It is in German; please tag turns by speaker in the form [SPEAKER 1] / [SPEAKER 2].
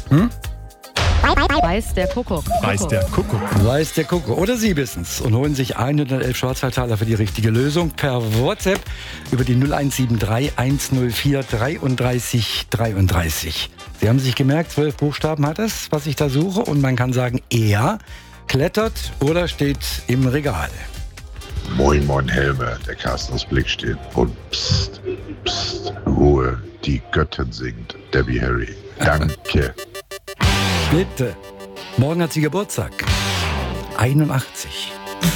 [SPEAKER 1] Weiß der Kuckuck.
[SPEAKER 2] Weiß der Kuckuck.
[SPEAKER 3] Weiß der Kuckuck. Oder Sie wissen's und holen sich 111 Schwarzwaldtaler für die richtige Lösung per WhatsApp über die 0173 104 33 33. Sie haben sich gemerkt, 12 Buchstaben hat es, was ich da suche. Und man kann sagen, er klettert oder steht im Regal.
[SPEAKER 4] Moin, moin, Helme, der Carsten aus Blick steht. Und psst, psst, Ruhe, die Göttin singt, Debbie Harry. Danke.
[SPEAKER 3] Bitte. Morgen hat sie Geburtstag. 81.